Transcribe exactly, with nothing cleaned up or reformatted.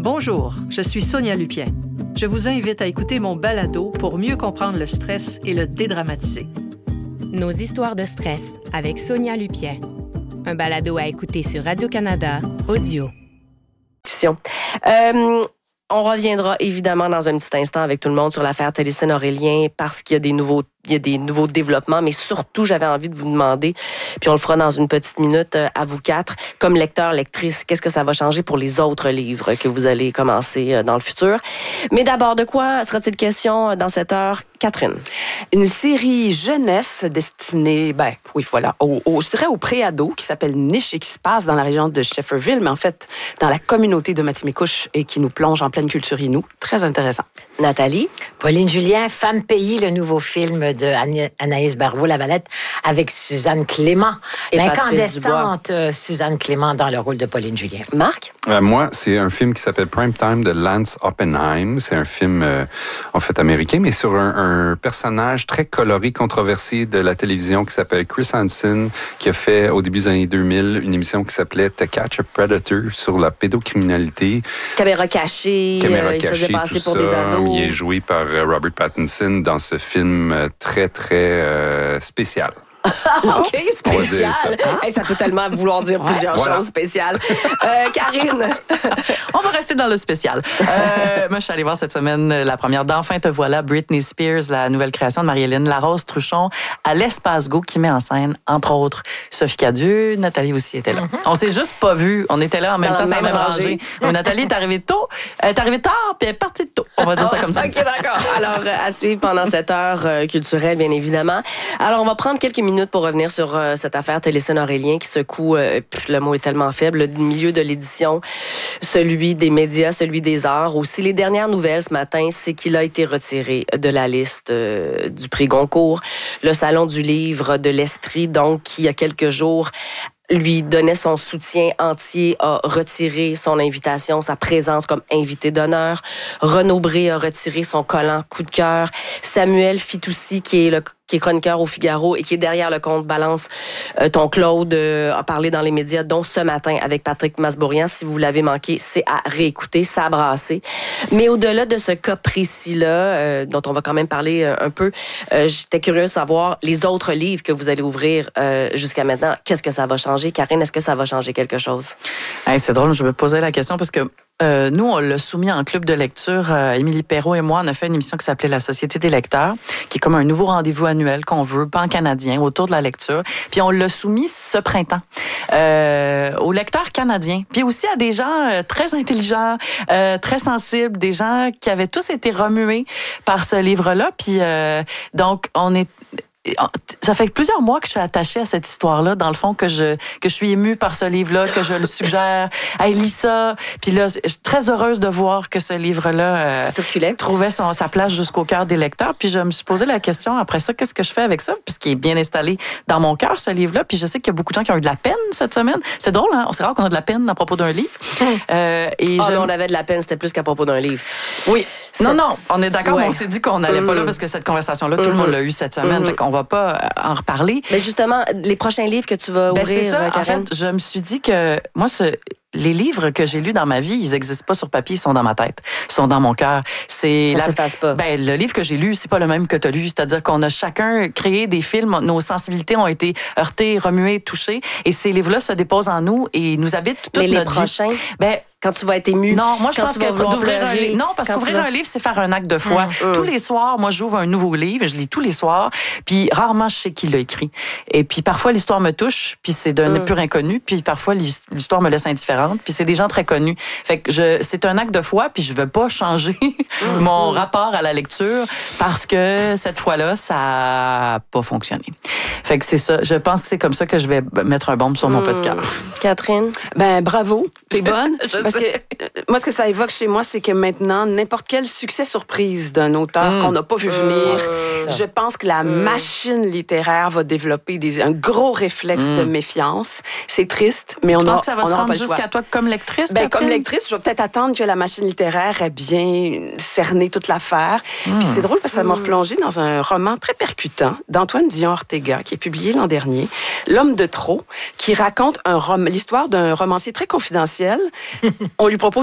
Bonjour, je suis Sonia Lupien. Je vous invite à écouter mon balado pour mieux comprendre le stress et le dédramatiser. Nos histoires de stress avec Sonia Lupien. Un balado à écouter sur Radio-Canada Audio. Euh, on reviendra évidemment dans un petit instant avec tout le monde sur l'affaire Télésine-Aurélien parce qu'il y a des nouveaux il y a des nouveaux développements, mais surtout, j'avais envie de vous demander, puis on le fera dans une petite minute à vous quatre, comme lecteur, lectrice, qu'est-ce que ça va changer pour les autres livres que vous allez commencer dans le futur? Mais d'abord, de quoi sera-t-il question dans cette heure, Catherine? Une série jeunesse destinée, ben oui, voilà, au, au, je dirais au pré-ado, qui s'appelle Niche et qui se passe dans la région de Shefferville, mais en fait, dans la communauté de Matimekouche et qui nous plonge en pleine culture inou. Très intéressant. Nathalie? Pauline Julien, Femme Pays, le nouveau film de Anaïs Barbeau-Lavalette avec Suzanne Clément. L'incandescente Suzanne Clément dans le rôle de Pauline Julien. Marc? Euh, moi, c'est un film qui s'appelle Prime Time de Lance Oppenheim. C'est un film, euh, en fait, américain, mais sur un, un personnage très coloré, controversé de la télévision qui s'appelle Chris Hansen, qui a fait, au début des années deux mille, une émission qui s'appelait To Catch a Predator sur la pédocriminalité. Caméra cachée, Caméra euh, il cachée, se faisait passer pour ça. des ados. Il est joué par Robert Pattinson dans ce film euh, très, très euh, spécial. OK, spécial. Ça. Hey, ça peut tellement vouloir dire ouais, plusieurs voilà. choses spéciales. Euh, Karine? On va rester dans le spécial. Euh, moi, je suis allée voir cette semaine la première d'Enfin te voilà, Britney Spears, la nouvelle création de Marie-Hélène Larose Truchon à l'Espace Go qui met en scène, entre autres, Sophie Cadieux. Nathalie aussi était là. Mm-hmm. On s'est juste pas vus. On était là en même dans temps, ça même rangée. Nathalie est arrivée tôt, elle est arrivée tard, puis elle est partie tôt. On va dire ça comme ça. OK, d'accord. Alors, à suivre pendant cette heure euh, culturelle, bien évidemment. Alors, on va prendre quelques minutes pour revenir sur euh, cette affaire Télésine-Aurélien qui secoue, euh, le mot est tellement faible, le milieu de l'édition, celui des médias, celui des arts. Aussi, les dernières nouvelles ce matin, c'est qu'il a été retiré de la liste euh, du prix Goncourt. Le Salon du livre de l'Estrie, donc, qui, il y a quelques jours, lui donnait son soutien entier, a retiré son invitation, sa présence comme invité d'honneur. Renaud Bré a retiré son collant coup de cœur. Samuel Fitoussi, qui est le qui est chroniqueur au Figaro et qui est derrière le compte Balance euh, ton Claude, euh, a parlé dans les médias, dont ce matin avec Patrick Masbourian. Si vous l'avez manqué, c'est à réécouter, ça a brassé. Mais au-delà de ce cas précis-là, euh, dont on va quand même parler euh, un peu, euh, j'étais curieuse de savoir les autres livres que vous allez ouvrir euh, jusqu'à maintenant. Qu'est-ce que ça va changer? Karine, est-ce que ça va changer quelque chose? Hey, c'est drôle, je me posais la question parce que Euh, nous, on l'a soumis en club de lecture. Euh, Émilie Perrault et moi, on a fait une émission qui s'appelait La Société des lecteurs, qui est comme un nouveau rendez-vous annuel qu'on veut, pan-canadien, autour de la lecture. Puis on l'a soumis ce printemps euh, aux lecteurs canadiens, puis aussi à des gens euh, très intelligents, euh, très sensibles, des gens qui avaient tous été remués par ce livre-là. Puis euh, donc, on est... Ça fait plusieurs mois que je suis attachée à cette histoire-là, dans le fond, que je que je suis émue par ce livre-là, que je le suggère. Hey, lis ça. Puis là, je suis très heureuse de voir que ce livre-là euh, circulait, trouvait son, sa place jusqu'au cœur des lecteurs. Puis je me suis posé la question, après ça, qu'est-ce que je fais avec ça? Puisqu'il est bien installé dans mon cœur, ce livre-là. Puis je sais qu'il y a beaucoup de gens qui ont eu de la peine cette semaine. C'est drôle, hein? C'est rare qu'on a de la peine à propos d'un livre. Euh, et oh, je... on avait de la peine, c'était plus qu'à propos d'un livre. Oui. Cette... Non, non, on est d'accord, ouais. mais on s'est dit qu'on n'allait mmh. pas là parce que cette conversation-là, mmh. tout le monde l'a eu cette semaine. Mmh. Fait qu'on va pas en reparler. Mais justement, les prochains livres que tu vas ben ouvrir, c'est ça. Karine? En fait, je me suis dit que moi, ce... les livres que j'ai lus dans ma vie, ils n'existent pas sur papier, ils sont dans ma tête, ils sont dans mon cœur. C'est ça la... s'efface pas. Ben, le livre que j'ai lu, c'est pas le même que tu as lu. C'est-à-dire qu'on a chacun créé des films, nos sensibilités ont été heurtées, remuées, touchées, et ces livres-là se déposent en nous et nous habitent toute Mais notre les prochains, vie. Ben, quand tu vas être ému. Non, moi, je quand pense que d'ouvrir un livre. Non, parce qu'ouvrir vas... un livre, c'est faire un acte de foi. Mmh. Tous les soirs, moi, j'ouvre un nouveau livre, je lis tous les soirs, puis rarement, je sais qui l'a écrit. Et puis, parfois, l'histoire me touche, puis c'est d'un mmh. pur inconnu, puis parfois, l'histoire me laisse indifférente, puis c'est des gens très connus. Fait que je, c'est un acte de foi, puis je veux pas changer mmh. mon mmh. rapport à la lecture parce que cette fois-là, ça a pas fonctionné. Fait que c'est ça. Je pense que c'est comme ça que je vais mettre un baume sur mon mmh. petit cœur. Catherine? Ben, bravo. T'es bonne. Parce que euh, moi, ce que ça évoque chez moi, c'est que maintenant, n'importe quel succès surprise d'un auteur mmh. qu'on n'a pas vu venir, mmh. je pense que la mmh. machine littéraire va développer des, un gros réflexe mmh. de méfiance. C'est triste, mais on a. Tu penses que ça va se rendre jusqu'à toi comme lectrice? Ben, comme lectrice, je vais peut-être attendre que la machine littéraire ait bien cerné toute l'affaire. Mmh. Puis c'est drôle parce que ça m'a replongé dans un roman très percutant d'Antoine Dion Ortega, qui est publié l'an dernier, L'homme de trop, qui raconte un rom- l'histoire d'un romancier très confidentiel. On lui propose